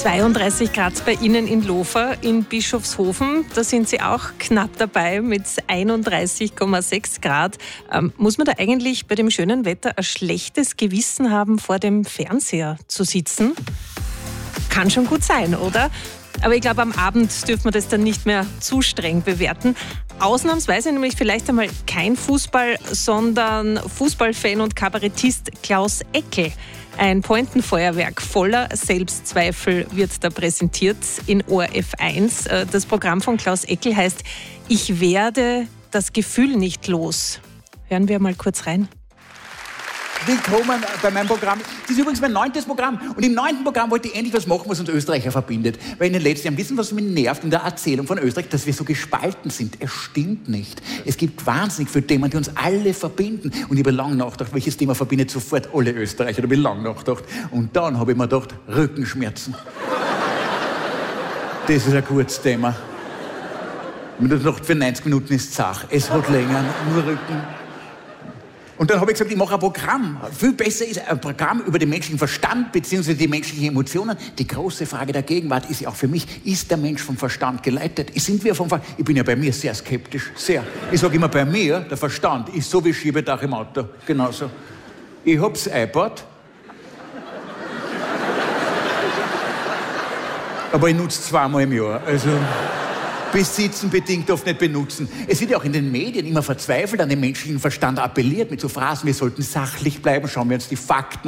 32 Grad bei Ihnen in Lofer, in Bischofshofen. Da sind Sie auch knapp dabei mit 31,6 Grad. Muss man da eigentlich bei dem schönen Wetter ein schlechtes Gewissen haben, vor dem Fernseher zu sitzen? Kann schon gut sein, oder? Aber ich glaube, am Abend dürfen wir das dann nicht mehr zu streng bewerten. Ausnahmsweise nämlich vielleicht einmal kein Fußball, sondern Fußballfan und Kabarettist Klaus Eckel. Ein Pointenfeuerwerk voller Selbstzweifel wird da präsentiert in ORF 1. Das Programm von Klaus Eckel heißt Ich werde das Gefühl nicht los. Hören wir mal kurz rein. Willkommen bei meinem Programm. Das ist übrigens mein 9. Programm. Und im 9. Programm wollte ich endlich was machen, was uns Österreicher verbindet. Weil in den letzten Jahren, wissen, was mich nervt in der Erzählung von Österreich? Dass wir so gespalten sind. Es stimmt nicht. Es gibt wahnsinnig viele Themen, die uns alle verbinden. Und ich habe lange nachgedacht, welches Thema verbindet sofort alle Österreicher. Da habe ich lange nachgedacht. Und dann habe ich mir gedacht, Rückenschmerzen. Das ist ein gutes Thema. Und ich dachte, für 90 Minuten ist es Sache. Es hat länger, nur Rücken. Und dann habe ich gesagt, ich mache ein Programm. Viel besser ist ein Programm über den menschlichen Verstand bzw. die menschlichen Emotionen. Die große Frage der Gegenwart ist ja auch für mich, ist der Mensch vom Verstand geleitet? Sind wir vom Verstand? Ich bin ja bei mir sehr skeptisch, sehr. Ich sage immer, bei mir, der Verstand ist so wie Schiebedach im Auto. Genauso. Ich hab's iPod. Aber ich nutze 2-mal im Jahr. Also besitzen bedingt oft nicht benutzen. Es wird ja auch in den Medien immer verzweifelt an den menschlichen Verstand appelliert mit so Phrasen, wir sollten sachlich bleiben, schauen wir uns die Fakten